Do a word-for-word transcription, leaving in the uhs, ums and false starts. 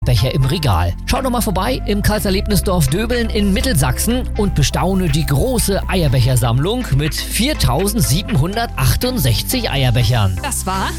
Becher im Regal. Schau doch mal vorbei im Karlserlebnisdorf Döbeln in Mittelsachsen und bestaune die große Eierbechersammlung mit viertausendsiebenhundertachtundsechzig Eierbechern. Das war